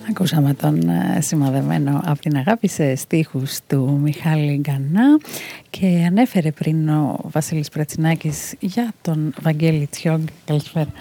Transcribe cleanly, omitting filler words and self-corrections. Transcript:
Ακούσαμε τον σημαδεμένο από την αγάπη σε στίχους του Μιχάλη Γκανά και ανέφερε πριν ο Βασίλης Πρετσινάκης για τον Βαγγέλη Τσιόγκ. Καλησπέρα.